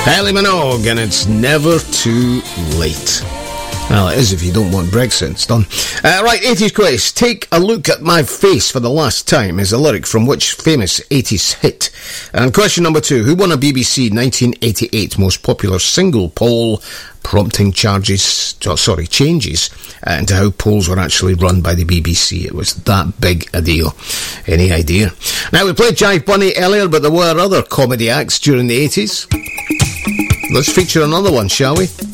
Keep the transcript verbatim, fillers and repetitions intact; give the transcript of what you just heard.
Kylie Minogue, and it's never too late. Well, it is if you don't want Brexit. It's done. Uh, right, eighties quiz. Take a look at my face for the last time is a lyric from which famous eighties hit? And question number two. Who won a B B C nineteen eighty-eight most popular single poll, prompting charges, oh, sorry, changes uh, into how polls were actually run by the B B C? It was that big a deal. Any idea? Now, we played Jive Bunny earlier, but there were other comedy acts during the eighties. Let's feature another one, shall we?